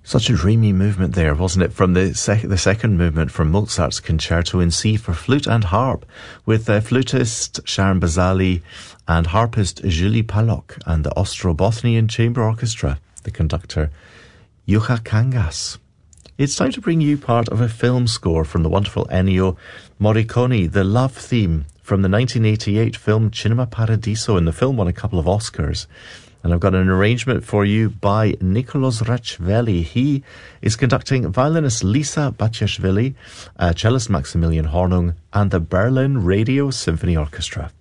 Such a dreamy movement there, wasn't it? From the second movement from Mozart's Concerto in C for flute and harp, with flutist Sharon Bazali and harpist Julie Pallock, and the Ostrobothnian Chamber Orchestra, the conductor Juha Kangas. It's time to bring you part of a film score from the wonderful Ennio Morricone, the love theme from the 1988 film Cinema Paradiso, and the film won a couple of Oscars. And I've got an arrangement for you by Nicolas Rachveli. He is conducting violinist Lisa Batiashvili, cellist Maximilian Hornung, and the Berlin Radio Symphony Orchestra.